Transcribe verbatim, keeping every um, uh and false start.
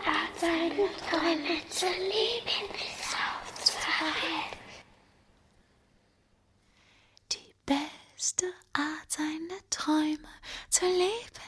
Art, seine Träume zu leben, bis aufzuwachen. Die beste Art, seine Träume zu leben,